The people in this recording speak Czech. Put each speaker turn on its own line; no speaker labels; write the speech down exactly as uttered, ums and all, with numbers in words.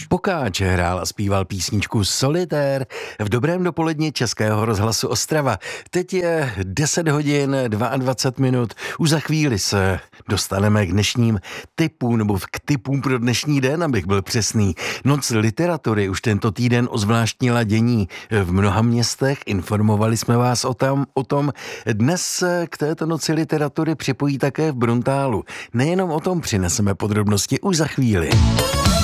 Špokáč hrál a zpíval písničku Solitér v dobrém dopoledni Českého rozhlasu Ostrava. Teď je deset hodin dvacet dva minut. Už za chvíli se dostaneme k dnešním tipům, nebo k tipům pro dnešní den, abych byl přesný. Noc literatury už tento týden ozvláštnila dění v mnoha městech. Informovali jsme vás o, tam, o tom. Dnes se k této noci literatury připojí také v Bruntálu. Nejenom o tom přineseme podrobnosti už za chvíli.